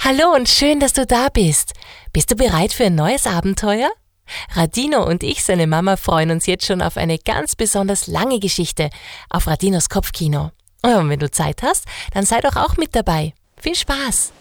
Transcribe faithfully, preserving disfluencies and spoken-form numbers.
Hallo und schön, dass du da bist. Bist du bereit für ein neues Abenteuer? Radino und ich, seine Mama, freuen uns jetzt schon auf eine ganz besonders lange Geschichte auf Radinos Kopfkino. Und wenn du Zeit hast, dann sei doch auch mit dabei. Viel Spaß!